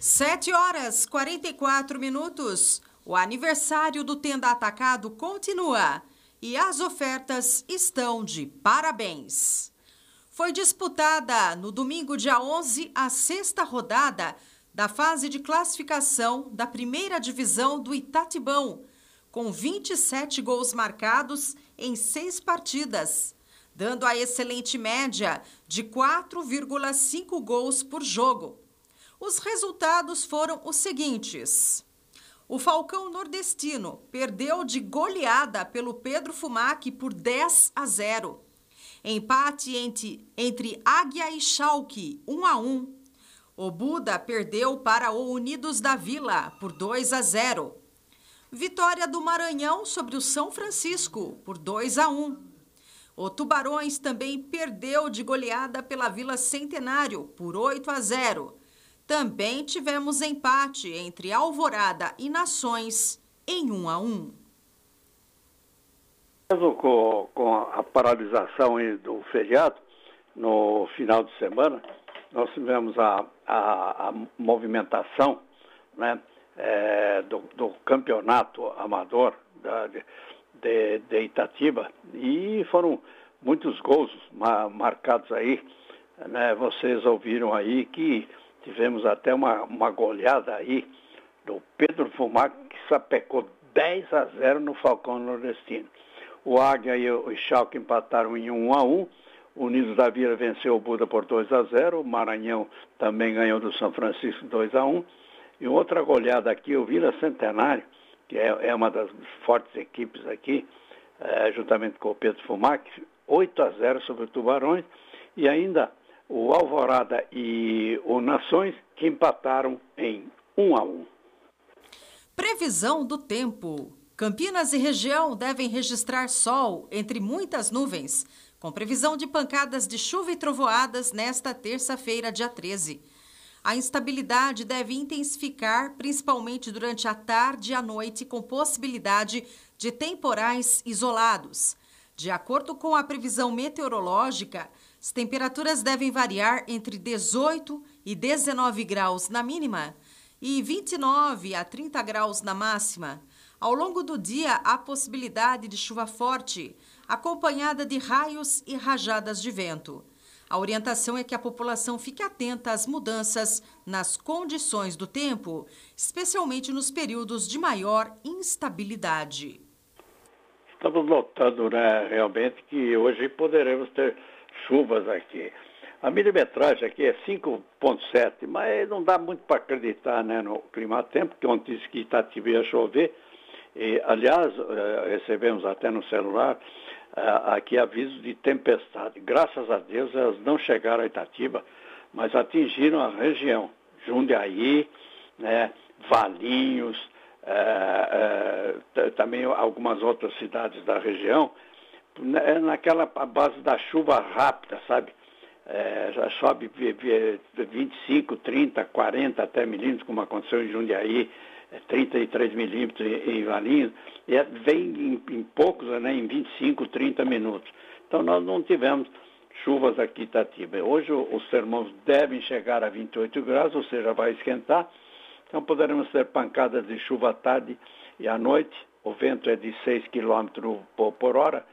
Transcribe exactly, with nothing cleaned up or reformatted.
Sete horas, quarenta e quatro minutos. O aniversário do Tenda Atacado continua e as ofertas estão de parabéns. Foi disputada no domingo, dia onze, a sexta rodada da fase de classificação da primeira divisão do Itatibão, com vinte e sete gols marcados em seis partidas, dando a excelente média de quatro vírgula cinco gols por jogo. Os resultados foram os seguintes: o Falcão Nordestino perdeu de goleada pelo Pedro Fumac por dez a zero. Empate entre, entre Águia e Schalke, um a um. O Buda perdeu para o Unidos da Vila por dois a zero. Vitória do Maranhão sobre o São Francisco por dois a um. O Tubarões também perdeu de goleada pela Vila Centenário por oito a zero. Também tivemos empate entre Alvorada e Nações em um a um. Mesmo com, com a paralisação do feriado, no final de semana, nós tivemos a, a, a movimentação, né, é, do, do campeonato amador da, de, de Itatiba, e foram muitos gols ma, marcados aí, né? Vocês ouviram aí que tivemos até uma, uma goleada aí do Pedro Fumac, que sapecou dez a zero no Falcão Nordestino. O Águia e o Schalke empataram em um a um. O Unidos da Vila venceu o Buda por dois a zero. O Maranhão também ganhou do São Francisco dois a um. E outra goleada aqui, o Vila Centenário, que é, é uma das fortes equipes aqui, é, juntamente com o Pedro Fumac, oito a zero sobre o Tubarões. E ainda o Alvorada e o Nações, que empataram em um a um. Previsão do tempo. Campinas e região devem registrar sol entre muitas nuvens, com previsão de pancadas de chuva e trovoadas nesta terça-feira, dia treze. A instabilidade deve intensificar, principalmente durante a tarde e a noite, com possibilidade de temporais isolados. De acordo com a previsão meteorológica, as temperaturas devem variar entre dezoito e dezenove graus na mínima e vinte e nove a trinta graus na máxima. Ao longo do dia, há possibilidade de chuva forte, acompanhada de raios e rajadas de vento. A orientação é que a população fique atenta às mudanças nas condições do tempo, especialmente nos períodos de maior instabilidade. Estamos notando, né, realmente, que hoje poderemos ter chuvas aqui. A milimetragem aqui é cinco vírgula sete, mas não dá muito para acreditar, né, no clima-tempo, que ontem disse que Itatiba ia chover. E, aliás, recebemos até no celular aqui avisos de tempestade. Graças a Deus elas não chegaram a Itatiba, mas atingiram a região. Jundiaí, né, Valinhos, é, é, também algumas outras cidades da região, né, naquela base da chuva rápida, sabe? É, já sobe vinte e cinco, trinta, quarenta até milímetros, como aconteceu em Jundiaí, trinta e três milímetros em Valinhos, e vem em, em poucos, né, em vinte e cinco, trinta minutos. Então nós não tivemos chuvas aqui em Itatiba. Hoje os termômetros devem chegar a vinte e oito graus, ou seja, vai esquentar. Então poderemos ter pancadas de chuva à tarde e à noite. O vento é de seis quilômetros por hora